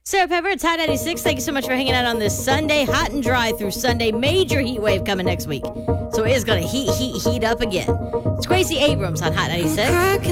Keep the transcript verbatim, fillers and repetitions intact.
Sarah Pepper, it's Hot ninety-six. Thank you so much for hanging out on this Sunday. Hot and dry through Sunday. Major heat wave coming next week. So it is going to heat, heat, heat up again. It's Gracie Abrams on Hot ninety-six.